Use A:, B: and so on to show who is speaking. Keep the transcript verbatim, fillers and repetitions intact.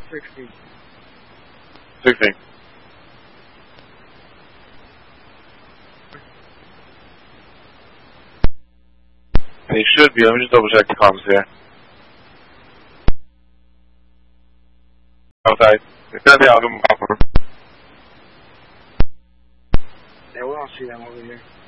A: sixty.
B: sixty. They should be. Let me just double check the comms here. Outside. It's gonna be out.
A: Yeah, we don't see them over here.